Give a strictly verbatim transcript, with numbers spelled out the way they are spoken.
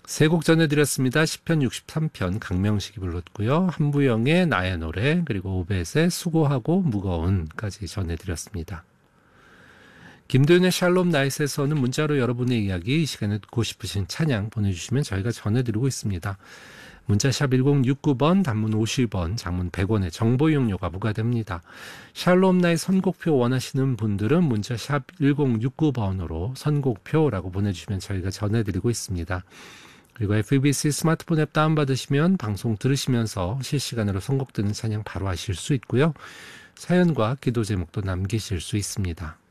세 곡 전해드렸습니다. 시편 육십삼 편 강명식이 불렀고요. 한부영의 나의 노래, 그리고 오벳의 수고하고 무거운까지 전해드렸습니다. 김도윤의 샬롬 나잇에서는 문자로 여러분의 이야기, 이 시간에 듣고 싶으신 찬양 보내주시면 저희가 전해드리고 있습니다. 문자샵 일공육구 번, 단문 오십 원, 장문 백 원의 정보 이용료가 부과됩니다. 샬롬 나잇 선곡표 원하시는 분들은 문자샵 일공육구 번으로 선곡표라고 보내주시면 저희가 전해드리고 있습니다. 그리고 에프이비씨 스마트폰 앱 다운받으시면 방송 들으시면서 실시간으로 선곡되는 찬양 바로 하실 수 있고요. 사연과 기도 제목도 남기실 수 있습니다.